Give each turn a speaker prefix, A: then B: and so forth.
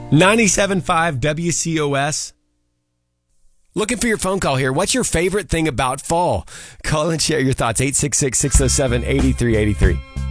A: 97.5 WCOS. Looking for your phone call here. What's your favorite thing about fall? Call and share your thoughts. 866-607-8383.